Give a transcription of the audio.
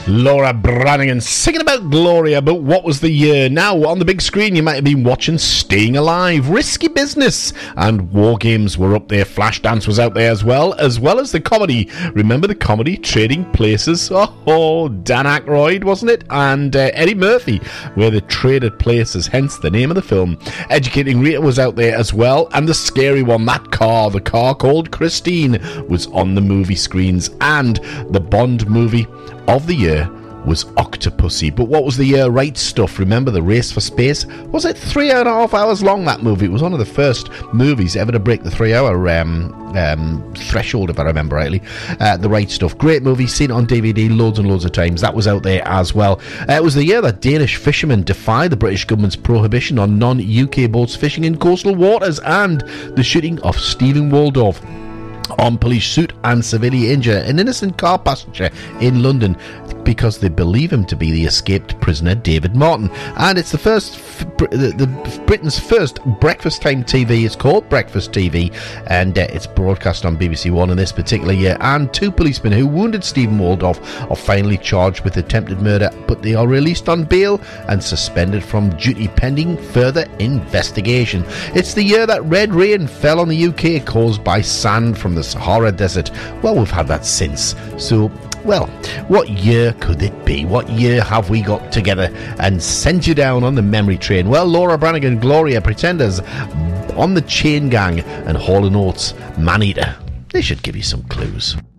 Laura Branigan singing about Gloria, but what was the year? Now, on the big screen, you might have been watching Staying Alive, Risky Business, and War Games were up there. Flashdance was out there as well as the comedy. Remember the comedy, Trading Places? Oh, Dan Aykroyd, wasn't it? And Eddie Murphy, where they traded places, hence the name of the film. Educating Rita was out there as well, and the scary one, the car called Christine, was on the movie screens, and the Bond movie of the year was Octopussy. But what was the year? Right Stuff. Remember the Race for Space? Was it 3.5 hours long, that movie? It was one of the first movies ever to break the 3-hour threshold, if I remember rightly. The Right Stuff. Great movie, seen it on DVD loads and loads of times. That was out there as well. It was the year that Danish fishermen defied the British government's prohibition on non-UK boats fishing in coastal waters, and the shooting of Stephen Waldorf on police shoot and severely injure an innocent car passenger in London because they believe him to be the escaped prisoner David Martin. And it's the Britain's first breakfast time TV. It's called Breakfast TV, and it's broadcast on BBC One in this particular year. And 2 policemen who wounded Stephen Waldorf are finally charged with attempted murder, but they are released on bail and suspended from duty pending further investigation. It's the year that red rain fell on the UK caused by sand from the Sahara Desert. Well, we've had that since. So, well, what year could it be? What year have we got together and sent you down on the memory train? Well, Laura Branigan, Gloria, Pretenders, On the Chain Gang, and Hall & Oates, Maneater. They should give you some clues.